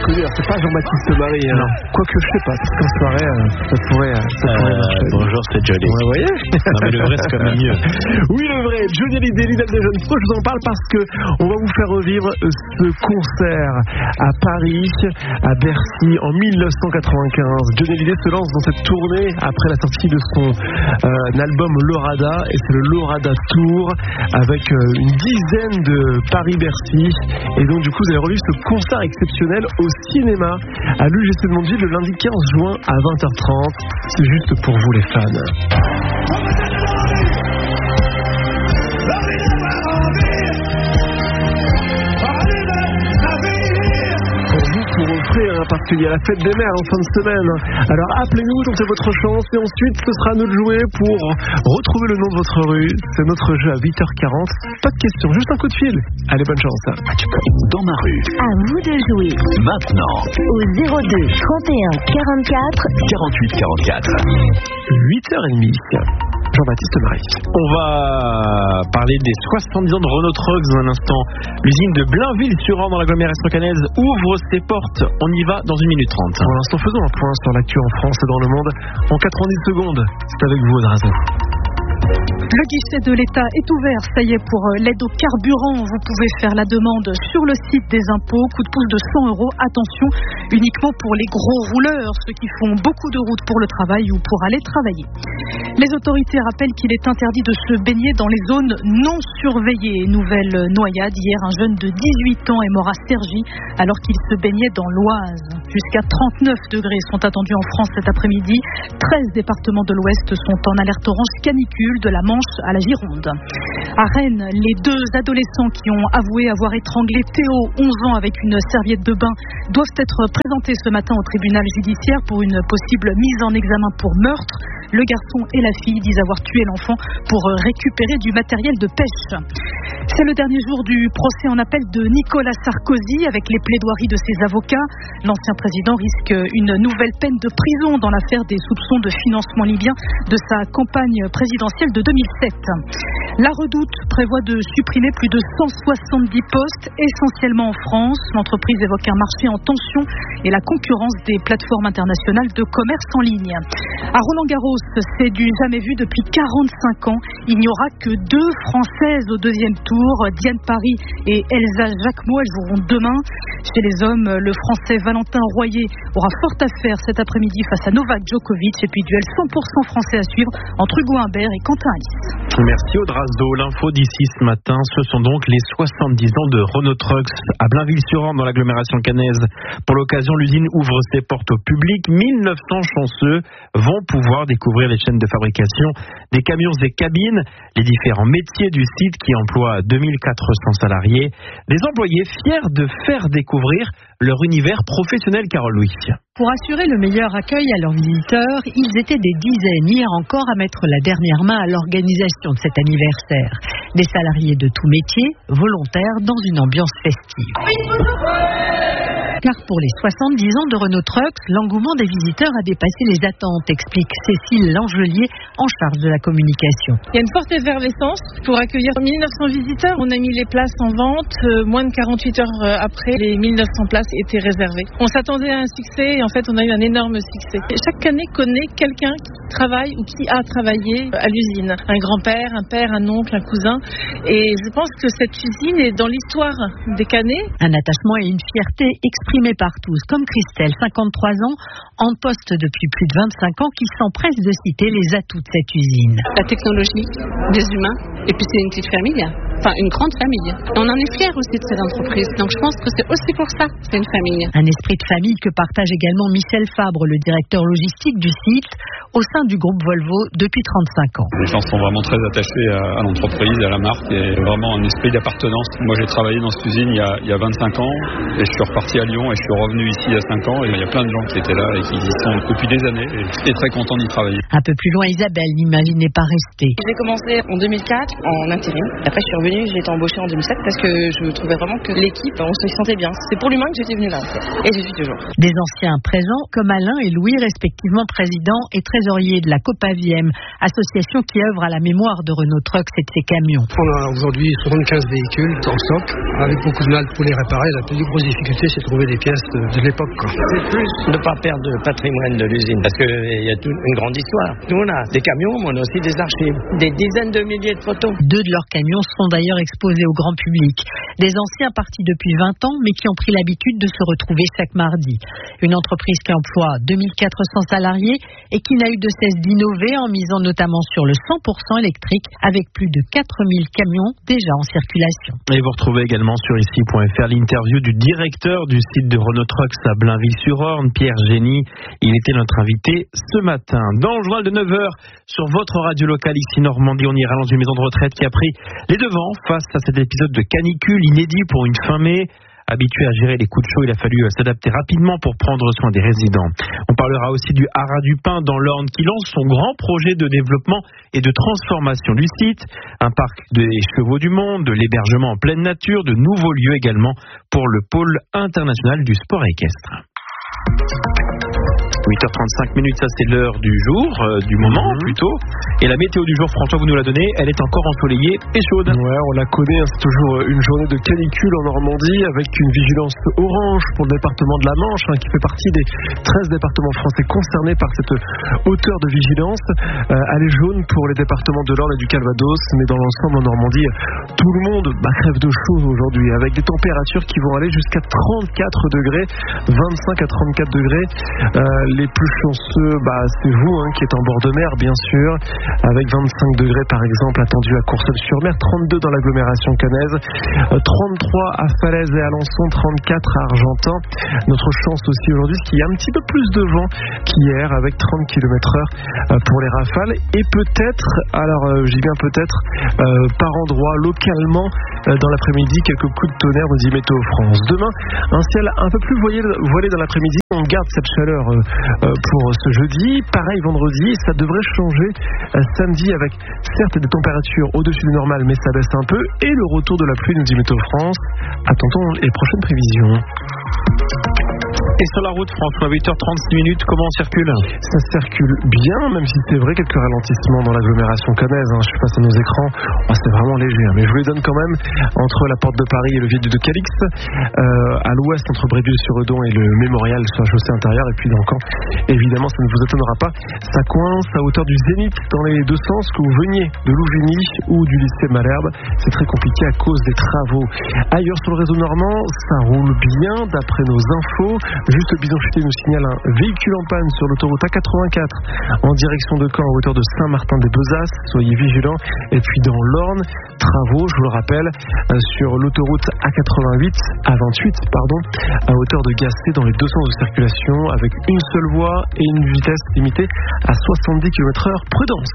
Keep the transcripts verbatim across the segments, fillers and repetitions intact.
reconnu, c'est pas Jean-Baptiste Marie, hein. Quoique je sais pas, parce qu'en soirée, euh, ça pourrait, euh, ça pourrait euh, marcher. Bonjour, c'est Johnny. Ouais, vous voyez. Non mais le vrai c'est quand même mieux. Oui, le vrai, Johnny Hallyday, l'idole des jeunes. Pourquoi je vous en parle? Parce que on va vous faire revivre ce concert à Paris, à Bercy, en mille neuf cent quatre-vingt-quinze. Johnny Hallyday se lance dans cette tournée après la sortie de son euh, album Lorada, et c'est le Lorada Tour avec euh, une dizaine de Paris-Bercy. Et donc du coup vous avez revu ce concert exceptionnel au cinéma à l'U G C de Mondeville le lundi quinze juin à vingt heures trente. C'est juste pour vous les fans. Pour offrir, parce qu'il y a la fête des mères en fin de semaine. Alors appelez-nous, tentez votre chance, et ensuite ce sera à nous de jouer pour retrouver le nom de votre rue. C'est notre jeu à huit heures quarante. Pas de questions, juste un coup de fil. Allez, bonne chance. Dans ma rue. À vous de jouer. Maintenant. Au zéro deux trente et un quarante-quatre quarante-huit quarante-quatre. huit heures trente. Jean-Baptiste Marie. On va parler des soixante-dix ans de Renault Trucks dans un instant. L'usine de Blainville-sur-Orne dans l'agglomération caennaise ouvre ses portes. On y va dans une minute trente. Pour l'instant, faisons un point sur l'actu en France et dans le monde en quatre-vingt-dix secondes. C'est avec vous, Odrazo. Le guichet de l'État est ouvert, ça y est, pour l'aide au carburant. Vous pouvez faire la demande sur le site des impôts. Coup de pouce de cent euros. Attention, uniquement pour les gros rouleurs, ceux qui font beaucoup de routes pour le travail ou pour aller travailler. Les autorités rappellent qu'il est interdit de se baigner dans les zones non surveillées. Nouvelle noyade. Hier, un jeune de dix-huit ans est mort à Cergy alors qu'il se baignait dans l'Oise. Jusqu'à trente-neuf degrés sont attendus en France cet après-midi. treize départements de l'Ouest sont en alerte orange canicule, de la Manche à la Gironde. À Rennes, les deux adolescents qui ont avoué avoir étranglé Théo, onze ans, avec une serviette de bain, doivent être présentés ce matin au tribunal judiciaire pour une possible mise en examen pour meurtre. Le garçon et la fille disent avoir tué l'enfant pour récupérer du matériel de pêche. C'est le dernier jour du procès en appel de Nicolas Sarkozy avec les plaidoiries de ses avocats. L'ancien président risque une nouvelle peine de prison dans l'affaire des soupçons de financement libyen de sa campagne présidentielle de deux mille sept. La Redoute prévoit de supprimer plus de cent soixante-dix postes, essentiellement en France. L'entreprise évoque un marché en tension et la concurrence des plateformes internationales de commerce en ligne. À Roland-Garros, c'est du jamais vu depuis quarante-cinq ans. Il n'y aura que deux Françaises au deuxième tour. Diane Paris et Elsa Jacquemot, elles joueront demain. Chez les hommes, le Français Valentin Royer aura fort à faire cet après-midi face à Novak Djokovic. Et puis duel cent pour cent français à suivre entre Hugo Humbert et Quentin Alice. Merci Odrazo. L'info d'ici ce matin, ce sont donc les soixante-dix ans de Renault Trucks à Blainville-sur-Orne dans l'agglomération caennaise. Pour l'occasion, l'usine ouvre ses portes au public. mille neuf cents chanceux vont pouvoir découvrir les chaînes de fabrication des camions et cabines, les différents métiers du site qui emploie deux mille quatre cents salariés. Les employés fiers de faire découvrir leur univers professionnel. Carole Louis. Pour assurer le meilleur accueil à leurs visiteurs, ils étaient des dizaines hier encore à mettre la dernière main à l'organisation de cet anniversaire. Des salariés de tout métier, volontaires dans une ambiance festive. Car pour les soixante-dix ans de Renault Trucks, l'engouement des visiteurs a dépassé les attentes, explique Cécile Langelier, en charge de la communication. Il y a une forte effervescence pour accueillir mille neuf cents visiteurs. On a mis les places en vente. Euh, moins de quarante-huit heures après, les mille neuf cents places étaient réservées. On s'attendait à un succès et en fait, on a eu un énorme succès. Et chaque année connaît quelqu'un qui travaille ou qui a travaillé à l'usine. Un grand-père, un père, un oncle, un cousin. Et je pense que cette usine est dans l'histoire des Canets. Un attachement et une fierté exprimés par tous, comme Christelle, cinquante-trois ans, en poste depuis plus de vingt-cinq ans, qui s'empresse de citer les atouts de cette usine. La technologie, des humains, et puis c'est une petite famille, enfin une grande famille. On en est fiers aussi de cette entreprise, donc je pense que c'est aussi pour ça que c'est une famille. Un esprit de famille que partage également Michel Fabre, le directeur logistique du site, au sein du groupe Volvo depuis trente-cinq ans. Les gens sont vraiment très attachés à, à l'entreprise, à la marque, et vraiment un esprit d'appartenance. Moi j'ai travaillé dans cette usine il y a, il y a vingt-cinq ans, et je suis reparti à Lyon, et je suis revenu ici il y a cinq ans, et il y a plein de gens qui étaient là et qui y sont depuis des années, et j'étais très content d'y travailler. Un peu plus loin, Isabelle n'imaginait pas rester. J'ai commencé en deux mille quatre en intérim, après je suis revenue venue, j'ai été embauchée en deux mille sept parce que je trouvais vraiment que l'équipe, on se sentait bien. C'est pour l'humain que j'étais venue là, en fait. Et je suis toujours. Des anciens présents comme Alain et Louis, respectivement présidents et trésoriers de la Copaviem, association qui œuvre à la mémoire de Renault Trucks et de ses camions. On a aujourd'hui soixante-quinze véhicules en stock, avec beaucoup de mal pour les réparer. La plus grosse difficulté, c'est de trouver des pièces de, de l'époque. Quoi. C'est plus de ne pas perdre le patrimoine de l'usine, parce qu'il y a toute une grande histoire. Nous, on a des camions, mais on a aussi des archives, des dizaines de milliers de photos. Deux de leurs camions sont d'ailleurs exposés au grand public. Des anciens partis depuis vingt ans, mais qui ont pris l'habitude de se retrouver chaque mardi. Une entreprise qui emploie deux mille quatre cents salariés et qui n'a eu de cesse d'innover en misant notamment sur le cent pour cent électrique, avec plus de quatre mille camions déjà en circulation. Et vous retrouvez également sur ici point f r l'interview du directeur du site de Renault Trucks à Blainville-sur-Orne, Pierre Génie. Il était notre invité ce matin. Dans le journal de neuf heures, sur votre radio locale ici Normandie, on ira dans une maison de retraite qui a pris les devants face à cet épisode de canicule inédit pour une fin mai. Habitué à gérer les coups de chaud, il a fallu s'adapter rapidement pour prendre soin des résidents. On parlera aussi du Haras du Pin dans l'Orne qui lance son grand projet de développement et de transformation du site. Un parc des chevaux du monde, de l'hébergement en pleine nature, de nouveaux lieux également pour le pôle international du sport équestre. huit heures trente-cinq minutes, ça c'est l'heure du jour, euh, du moment mmh. plutôt. Et la météo du jour, François, vous nous la donnez, elle est encore ensoleillée et chaude. Ouais, on la connaît, hein, c'est toujours une journée de canicule en Normandie avec une vigilance orange pour le département de la Manche, hein, qui fait partie des treize départements français concernés par cette hauteur de vigilance. Euh, elle est jaune pour les départements de l'Orne et du Calvados, mais dans l'ensemble en Normandie, tout le monde bah, crève de chaud aujourd'hui, avec des températures qui vont aller jusqu'à trente-quatre degrés, vingt-cinq à trente-quatre degrés. Euh, les plus chanceux, bah, c'est vous hein, qui êtes en bord de mer, bien sûr, avec vingt-cinq degrés par exemple attendus à Courseulles-sur-Mer, trente-deux dans l'agglomération caennaise, trente-trois à Falaise et Alençon, trente-quatre à Argentan. Notre chance aussi aujourd'hui, c'est qu'il y a un petit peu plus de vent qu'hier, avec trente kilomètres heure pour les rafales, et peut-être, alors euh, je dis bien peut-être, euh, par endroit, localement, euh, dans l'après-midi, quelques coups de tonnerre, nous dit Météo France. Demain, un ciel un peu plus voilé, voilé dans l'après-midi, on garde cette chaleur euh, pour ce jeudi, pareil vendredi, ça devrait changer euh, samedi avec certes des températures au-dessus du normal, mais ça baisse un peu, et le retour de la pluie, nous dit Météo France. Attendons les prochaines prévisions. Et sur la route, François, huit heures trente-six minutes, comment on circule ? Ça circule bien, même si c'est vrai, quelques ralentissements dans l'agglomération caennaise. Hein. Je suis face à nos écrans, oh, c'est vraiment léger. Hein. Mais je vous les donne quand même entre la porte de Paris et le viaduc de Calix, euh, à l'ouest entre Bréville-sur-Redon et le Mémorial sur la chaussée intérieure, et puis dans le camp. Évidemment, ça ne vous étonnera pas, ça coince à hauteur du Zénith dans les deux sens, que vous veniez de Louvigny ou du lycée Malherbe. C'est très compliqué à cause des travaux. Ailleurs sur le réseau normand, ça roule bien d'après nos infos. Juste Bidonchuté nous signale un véhicule en panne sur l'autoroute A quatre-vingt-quatre en direction de Caen à hauteur de Saint-Martin-des-Bezasses. Soyez vigilants. Et puis dans l'Orne, travaux, je vous le rappelle, sur l'autoroute A quatre-vingt-huit, A vingt-huit, pardon, à hauteur de Gacé dans les deux sens de circulation avec une seule voie et une vitesse limitée à soixante-dix kilomètres heure. Prudence.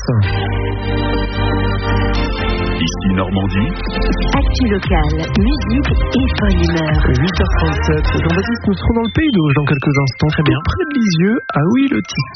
Ici Normandie. Actu locale, musique et bonne humeur. huit heures trente-sept. Jean-Baptiste, nous serons dans le Pays d'Auge dans quelques instants. Très bien. Près de Lisieux. Ah oui, le tissu.